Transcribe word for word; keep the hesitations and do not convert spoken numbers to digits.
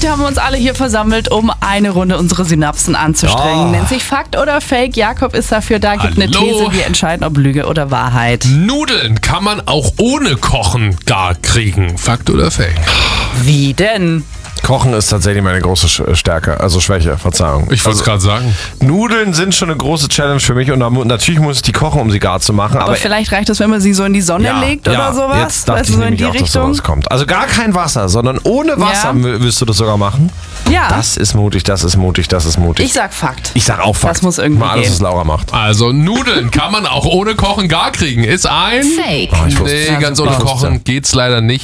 Heute haben wir uns alle hier versammelt, um eine Runde unsere Synapsen anzustrengen. Oh. Nennt sich Fakt oder Fake. Jakob ist dafür da, gibt eine Hallo. These, wir entscheiden, ob Lüge oder Wahrheit. Nudeln kann man auch ohne Kochen gar kriegen. Fakt oder Fake? Wie denn? Kochen ist tatsächlich meine große Sch- Stärke, also Schwäche, Verzeihung. Ich wollte es also, gerade sagen. Nudeln sind schon eine große Challenge für mich und da, mu- natürlich muss ich die kochen, um sie gar zu machen. Aber, Aber, vielleicht reicht es, wenn man sie so in die Sonne ja, legt ja, oder sowas. Jetzt dachte Weißt ich du, so in nämlich die auch, dass Richtung. sowas kommt. Also gar kein Wasser, sondern ohne Wasser Ja. w- willst du das sogar machen? Ja, Das ist mutig, das ist mutig, das ist mutig. ich sag Fakt. Ich sag auch Fakt. Das muss irgendwie Mal alles, gehen. was Laura macht. Also Nudeln kann man auch ohne Kochen gar kriegen. Ist ein... Fake. Oh, ich wusste Nee, es. ganz Ich ohne wusste es. Kochen geht's leider nicht.